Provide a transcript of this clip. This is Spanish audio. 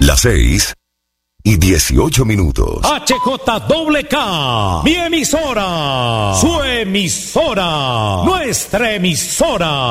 Las 6:18. HJWK, mi emisora, su emisora, nuestra emisora.